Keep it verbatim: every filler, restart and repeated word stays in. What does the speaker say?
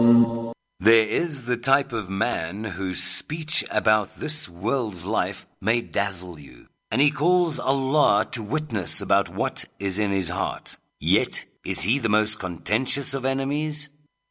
There is the type of man whose speech about this world's life may dazzle you, and he calls Allah to witness about what is in his heart. Yet, is he the most contentious of enemies?